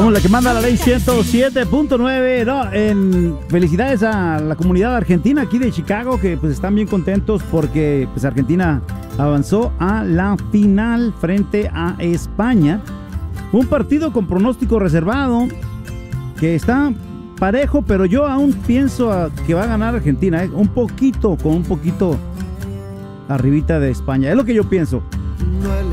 Somos la que manda la ley 107.9. No, felicidades a la comunidad argentina aquí de Chicago, que pues están bien contentos porque pues Argentina avanzó a la final frente a España. Un partido con pronóstico reservado que está parejo, pero yo aún pienso que va a ganar Argentina, un poquito arribita de España. Es lo que yo pienso.